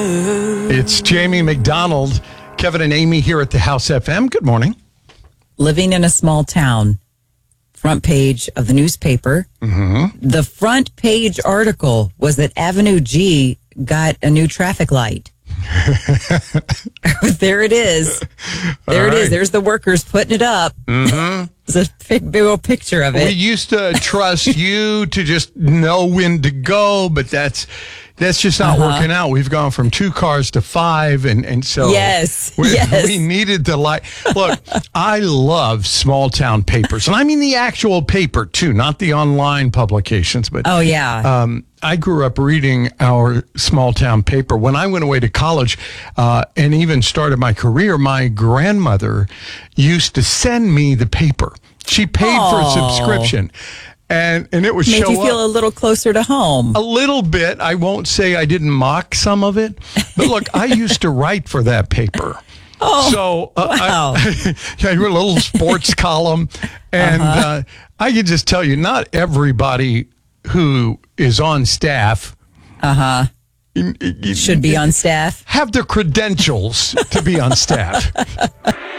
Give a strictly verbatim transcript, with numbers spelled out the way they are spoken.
It's Jamie McDonald, Kevin and Amy here at the House F M. Good morning. Living in a small town. Front page of the newspaper. Mm-hmm. The front page article was that Avenue G got a new traffic light. There it is. There All it is. right. There's the workers putting it up. Mm-hmm. There's a big, big old picture of it. We used to trust you to just know when to go, but that's that's just not Uh-huh. working out. We've gone from two cars to five, and, and so Yes, we, yes. we needed the light. Look, I love small town papers, and I mean the actual paper too, not the online publications. But Oh, yeah. Um, I grew up reading our small town paper. When I went away to college uh, and even started my career, my grandmother used to send me the paper. She paid for a Aw. subscription, and, and it would Made show you feel up. a little closer to home. A little bit. I won't say I didn't mock some of it, but look, I used to write for that paper. Oh, so uh, wow. I, I wrote a little sports column, and Uh-huh. uh, I can just tell you, not everybody who is on staff Uh-huh. Should be on staff. have the credentials to be on staff.